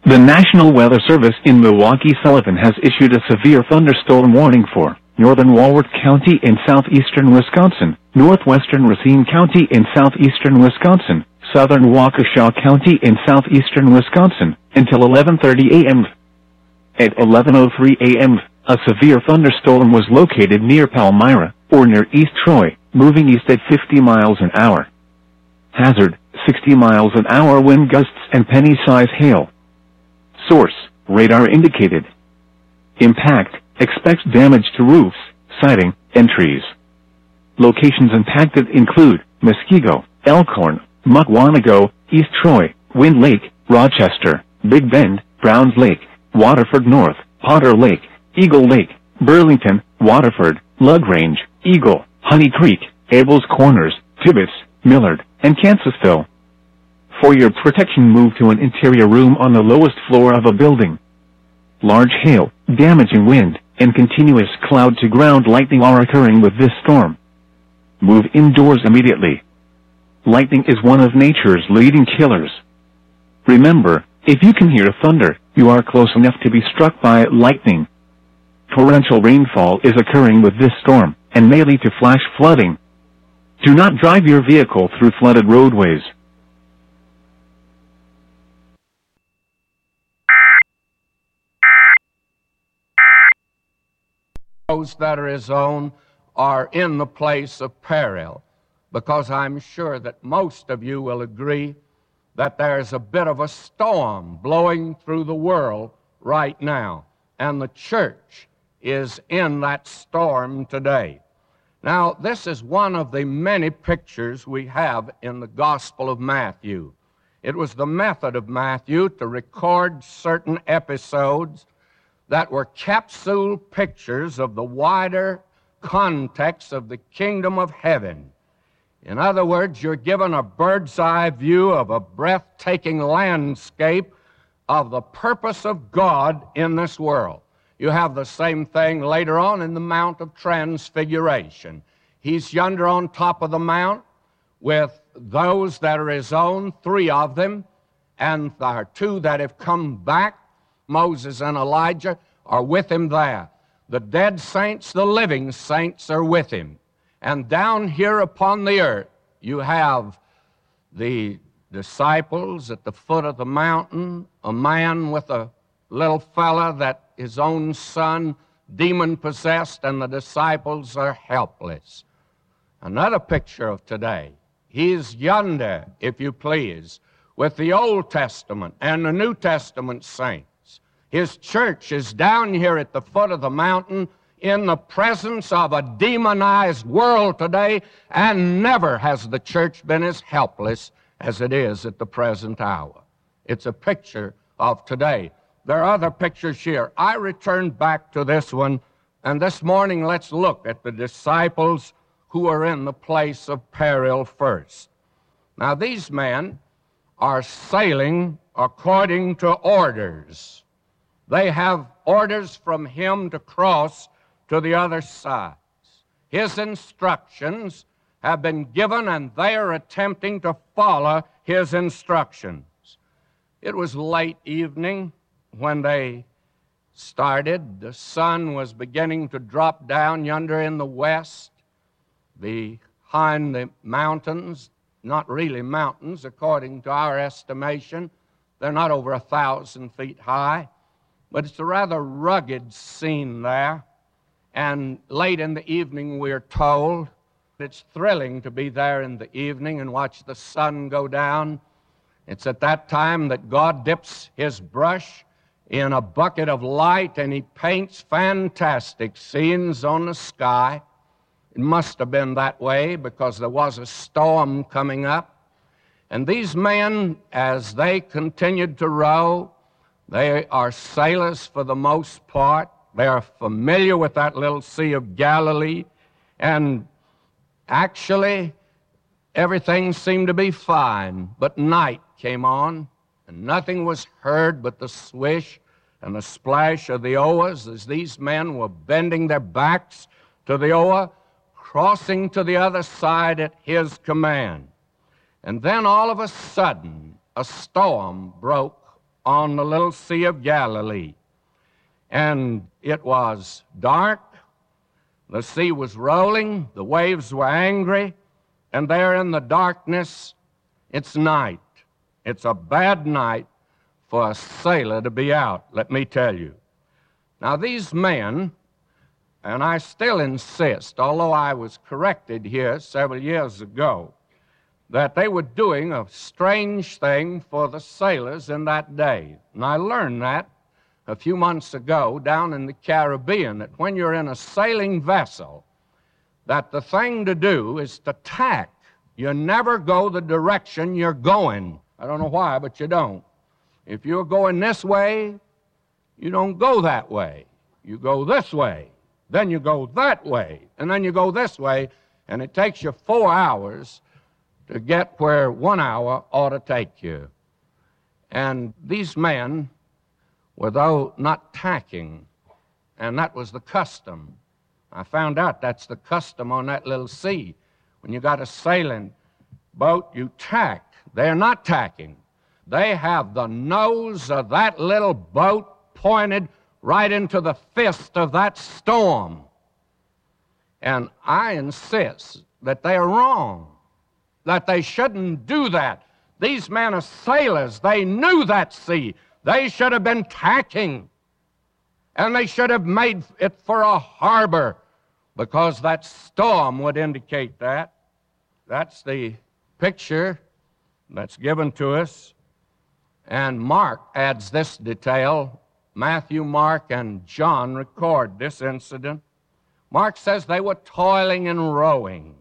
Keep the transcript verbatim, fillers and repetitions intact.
The National Weather Service in Milwaukee-Sullivan has issued a severe thunderstorm warning for northern Walworth County in southeastern Wisconsin, northwestern Racine County in southeastern Wisconsin, southern Waukesha County in southeastern Wisconsin, until eleven thirty a m At eleven oh three a m, a severe thunderstorm was located near Palmyra, or near East Troy, moving east at fifty miles an hour. Hazard, sixty miles an hour wind gusts and penny-size hail. Source, radar indicated. Impact, expects damage to roofs, siding, and trees. Locations impacted include Muskego, Elkhorn, Mukwonago, East Troy, Wind Lake, Rochester, Big Bend, Browns Lake, Waterford North, Potter Lake, Eagle Lake, Burlington, Waterford, LaGrange, Eagle, Honey Creek, Abels Corners, Tibbetts, Millard, and Kansasville. For your protection, move to an interior room on the lowest floor of a building. Large hail, damaging wind, and continuous cloud-to-ground lightning are occurring with this storm. Move indoors immediately. Lightning is one of nature's leading killers. Remember, if you can hear thunder, you are close enough to be struck by lightning. Torrential rainfall is occurring with this storm, and may lead to flash flooding. Do not drive your vehicle through flooded roadways. Those that are his own are in the place of peril, because I'm sure that most of you will agree that there's a bit of a storm blowing through the world right now, and the church is in that storm today. Now, this is one of the many pictures we have in the Gospel of Matthew. It was the method of Matthew to record certain episodes that were capsule pictures of the wider context of the kingdom of heaven. In other words, you're given a bird's eye view of a breathtaking landscape of the purpose of God in this world. You have the same thing later on in the Mount of Transfiguration. He's yonder on top of the mount with those that are his own, three of them, and there are two that have come back. Moses and Elijah are with him there. The dead saints, the living saints are with him. And down here upon the earth, you have the disciples at the foot of the mountain, a man with a little fella that his own son, demon-possessed, and the disciples are helpless. Another picture of today. He's yonder, if you please, with the Old Testament and the New Testament saints. His church is down here at the foot of the mountain in the presence of a demonized world today, and never has the church been as helpless as it is at the present hour. It's a picture of today. There are other pictures here. I return back to this one, and this morning let's look at the disciples who are in the place of peril first. Now, these men are sailing according to orders. They have orders from him to cross to the other side. His instructions have been given, and they are attempting to follow his instructions. It was late evening when they started. The sun was beginning to drop down yonder in the west, behind the mountains. Not really mountains, according to our estimation. They're not over a thousand feet high. But it's a rather rugged scene there. And late in the evening, we're told, it's thrilling to be there in the evening and watch the sun go down. It's at that time that God dips his brush in a bucket of light and he paints fantastic scenes on the sky. It must have been that way because there was a storm coming up. And these men, as they continued to row, they are sailors for the most part. They are familiar with that little Sea of Galilee. And actually, everything seemed to be fine. But night came on, and nothing was heard but the swish and the splash of the oars as these men were bending their backs to the oar, crossing to the other side at his command. And then all of a sudden, a storm broke on the little Sea of Galilee. And it was dark, the sea was rolling, the waves were angry, and there in the darkness, it's night. It's a bad night for a sailor to be out, let me tell you. Now these men, and I still insist, although I was corrected here several years ago, that they were doing a strange thing for the sailors in that day. And I learned that a few months ago down in the Caribbean, that when you're in a sailing vessel, that the thing to do is to tack. You never go the direction you're going. I don't know why, but you don't. If you're going this way, you don't go that way. You go this way, then you go that way, and then you go this way, and it takes you four hours to get where one hour ought to take you. And these men were, though, not tacking, and that was the custom. I found out that's the custom on that little sea. When you got a sailing boat, you tack. They're not tacking. They have the nose of that little boat pointed right into the fist of that storm. And I insist that they are wrong, that they shouldn't do that. These men are sailors. They knew that sea. They should have been tacking, and they should have made it for a harbor, because that storm would indicate that. That's the picture that's given to us. And Mark adds this detail. Matthew, Mark, and John record this incident. Mark says they were toiling and rowing.